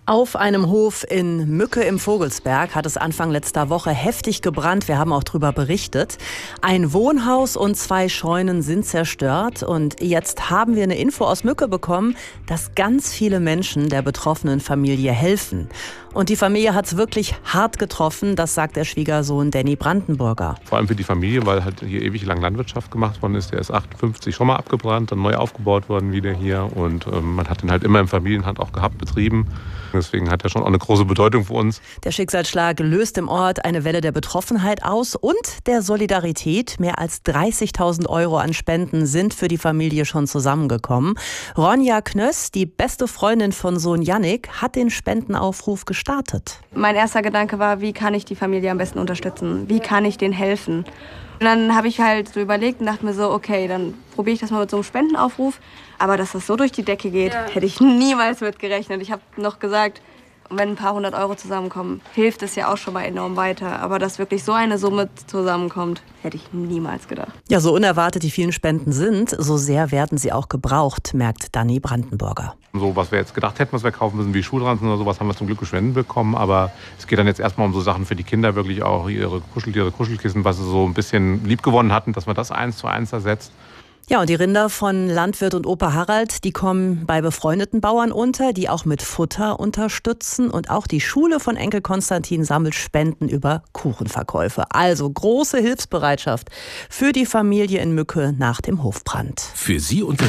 Auf einem Hof in Mücke im Vogelsberg hat es Anfang letzter Woche heftig gebrannt. Wir haben auch darüber berichtet. Ein Wohnhaus und 2 Scheunen sind zerstört. Und jetzt haben wir eine Info aus Mücke bekommen, dass ganz viele Menschen der betroffenen Familie helfen. Und die Familie hat es wirklich hart getroffen, das sagt der Schwiegersohn Danny Brandenburger. Vor allem für die Familie, weil halt hier ewig lang Landwirtschaft gemacht worden ist. Der ist 58 schon mal abgebrannt, dann neu aufgebaut worden wieder hier. Und man hat den halt immer im Familienhand auch gehabt, betrieben. Deswegen hat er schon auch eine große Bedeutung für uns. Der Schicksalsschlag löst im Ort eine Welle der Betroffenheit aus und der Solidarität. Mehr als 30.000 Euro an Spenden sind für die Familie schon zusammengekommen. Ronja Knöss, die beste Freundin von Sohn Yannick, hat den Spendenaufruf gestartet. Mein erster Gedanke war, wie kann ich die Familie am besten unterstützen? Wie kann ich denen helfen? Und dann habe ich halt so überlegt und dachte mir so, okay, dann probiere ich das mal mit so einem Spendenaufruf. Aber dass das so durch die Decke geht, hätte ich niemals mit gerechnet. Ich habe noch gesagt, wenn ein paar 100 Euro zusammenkommen, hilft es ja auch schon mal enorm weiter. Aber dass wirklich so eine Summe zusammenkommt, hätte ich niemals gedacht. Ja, so unerwartet die vielen Spenden sind, so sehr werden sie auch gebraucht, merkt Danny Brandenburger. So, was wir jetzt gedacht hätten, was wir kaufen müssen, wie Schulranzen oder sowas, haben wir zum Glück gespendet bekommen. Aber es geht dann jetzt erstmal um so Sachen für die Kinder, wirklich auch ihre Kuscheltiere, Kuschelkissen, was sie so ein bisschen liebgewonnen hatten, dass man das 1:1 ersetzt. Ja, und die Rinder von Landwirt und Opa Harald, die kommen bei befreundeten Bauern unter, die auch mit Futter unterstützen. Und auch die Schule von Enkel Konstantin sammelt Spenden über Kuchenverkäufe. Also große Hilfsbereitschaft für die Familie in Mücke nach dem Hofbrand. Für Sie